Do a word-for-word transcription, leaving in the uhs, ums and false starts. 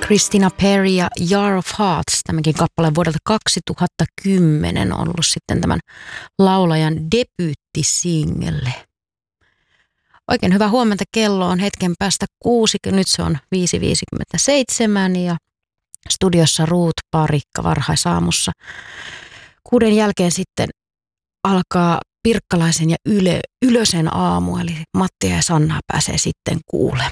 Christina Perri ja Jar of Hearts, tämäkin kappale vuodelta kaksituhattakymmenen on ollut sitten tämän laulajan debyyttisingle. Oikein hyvää huomenta, kello on hetken päästä kuusi, nyt se on viisi viisikymmentäseitsemän ja studiossa Ruut Parikka varhaisaamussa. Kuuden jälkeen sitten alkaa Pirkkalaisen ja Yle, Ylösen aamu, eli Mattia ja Sannaa pääsee sitten kuulemaan.